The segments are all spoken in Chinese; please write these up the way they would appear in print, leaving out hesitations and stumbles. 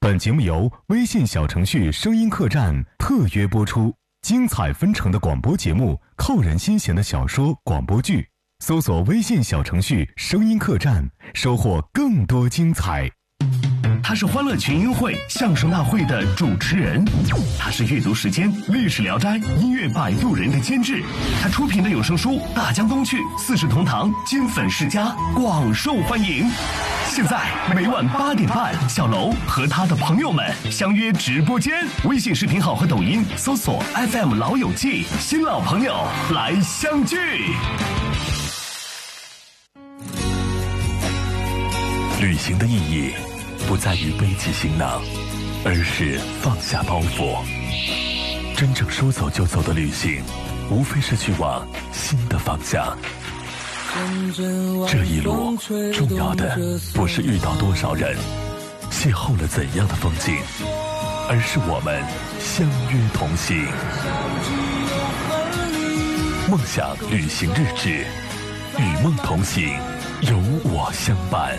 本节目由微信小程序声音客栈特约播出，精彩纷呈的广播节目，扣人心弦的小说广播剧，搜索微信小程序声音客栈，收获更多精彩。 他是欢乐群英会相声大会的主持人，他是阅读时间历史聊斋音乐摆渡人的监制，他出品的有声书《大江东去》四世同堂金粉世家广受欢迎。现在每晚8点半，小楼和他的朋友们相约直播间，微信视频号和抖音搜索 FM 老友记，新老朋友来相聚。旅行的意义不在于背起行囊，而是放下包袱。真正说走就走的旅行，无非是去往新的方向。这一路重要的不是遇到多少人，邂逅了怎样的风景，而是我们相约同行。梦想旅行日志，与梦同行，有我相伴。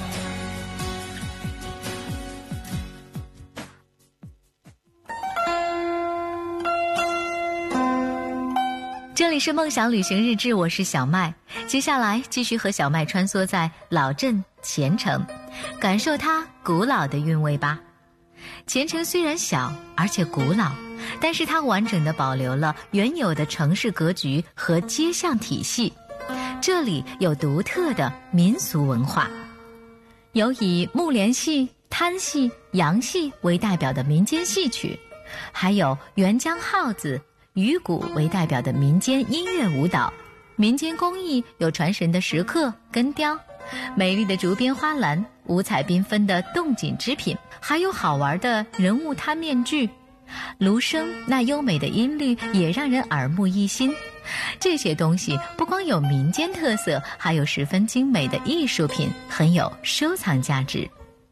这里是梦想旅行日志，我是小麦。接下来继续和小麦穿梭在老镇前城，感受它古老的韵味吧。前城虽然小而且古老，但是它完整地保留了原有的城市格局和街巷体系。这里有独特的民俗文化，有以木莲戏、滩戏、洋戏为代表的民间戏曲，还有沅江号子、鱼鼓为代表的民间音乐舞蹈，民间工艺有传神的石刻、根雕，美丽的竹编花篮，五彩缤纷的动景织品，还有好玩的人物摊面具。芦笙那优美的音律也让人耳目一新。这些东西不光有民间特色，还有十分精美的艺术品，很有收藏价值。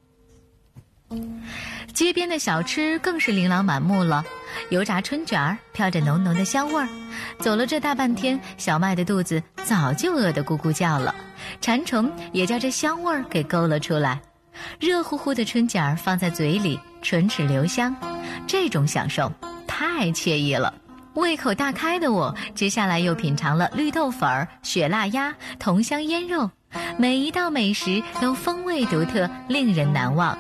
街边的小吃更是琳琅满目了，油炸春卷儿飘着浓浓的香味儿。走了这大半天，小麦的肚子早就饿得咕咕叫了，馋虫也叫这香味儿给勾了出来。热乎乎的春卷儿放在嘴里，唇齿留香，这种享受太惬意了。胃口大开的我，接下来又品尝了绿豆粉儿、雪辣鸭、桐香腌肉，每一道美食都风味独特，令人难忘。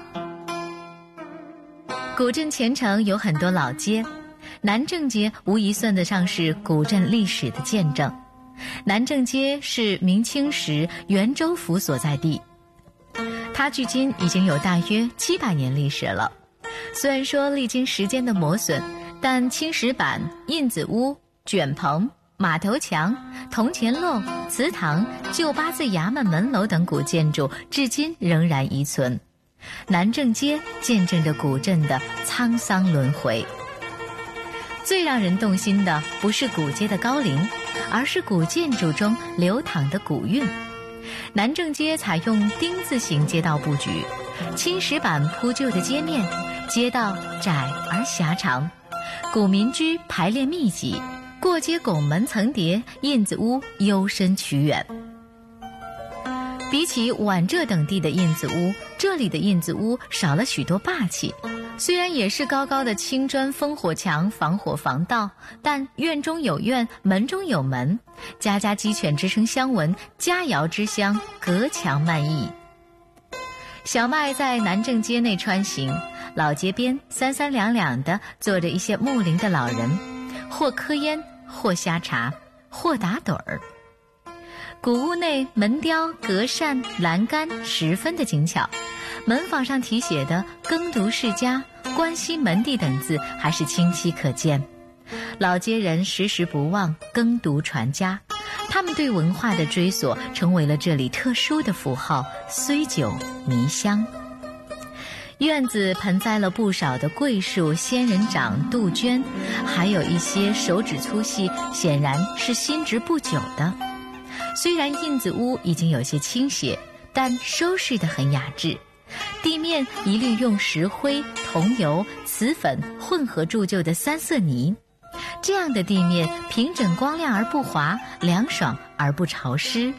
古镇前城有很多老街，南正街无疑算得上是古镇历史的见证。南正街是明清时元州府所在地，它距今已经有大约700年历史了。虽然说历经时间的磨损，但青石板、印子屋、卷棚、马头墙、铜钱漏、祠堂、旧八字衙门门楼等古建筑至今仍然遗存。南正街见证着古镇的沧桑轮回。最让人动心的不是古街的高龄，而是古建筑中流淌的古韵。南正街采用丁字形街道布局，青石板铺就的街面，街道窄而狭长，古民居排列密集，过街拱门层叠，印子屋幽深曲远。比起皖浙等地的印子屋，这里的印子屋少了许多霸气。虽然也是高高的青砖烽火墙，防火防盗，但院中有院，门中有门，家家鸡犬之声相闻，佳肴之香隔墙漫溢。小麦在南正街内穿行，老街边三三两两的坐着一些木龄的老人，或嗑烟，或瞎茶，或打盹儿。古屋内门雕、隔扇、栏杆十分的精巧，门坊上题写的耕读世家、关西门第等字还是清晰可见。老街人时时不忘耕读传家，他们对文化的追索成为了这里特殊的符号，虽久弥香。院子盆栽了不少的桂树、仙人掌、杜鹃，还有一些手指粗细，显然是新植不久的。虽然印子屋已经有些倾斜，但收拾得很雅致。地面一律用石灰、桐油、瓷粉混合铸就的3色泥，这样的地面平整光亮而不滑，凉爽而不潮湿。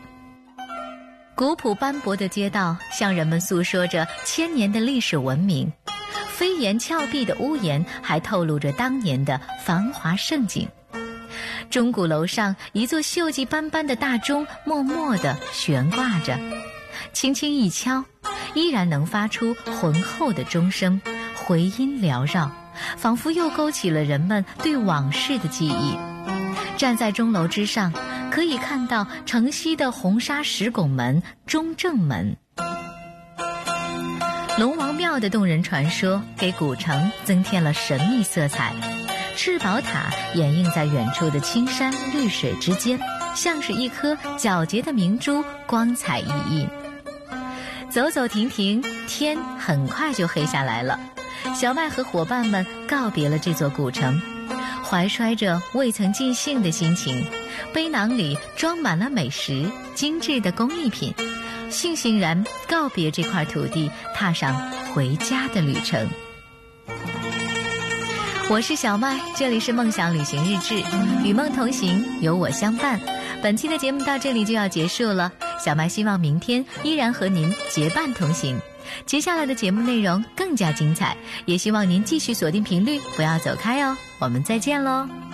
古朴斑驳的街道向人们诉说着1000年的历史文明， 飞檐峭壁的屋檐还透露着当年的繁华盛景。钟鼓楼上一座锈迹斑斑的大钟默默地悬挂着，轻轻一敲，依然能发出浑厚的钟声，回音缭绕，仿佛又勾起了人们对往事的记忆。站在钟楼之上，可以看到城西的红纱石拱门钟正门。龙王庙的动人传说给古城增添了神秘色彩，赤宝塔掩映在远处的青山绿水之间，像是一颗皎洁的明珠，光彩熠熠。走走停停，天很快就黑下来了。小麦和伙伴们告别了这座古城，怀揣着未曾尽兴的心情，背囊里装满了美食、精致的工艺品，悻悻然告别这块土地，踏上回家的旅程。我是小麦，这里是梦想旅行日志，与梦同行，有我相伴。本期的节目到这里就要结束了，小麦希望明天依然和您结伴同行。接下来的节目内容更加精彩，也希望您继续锁定频率，不要走开哦。我们再见喽。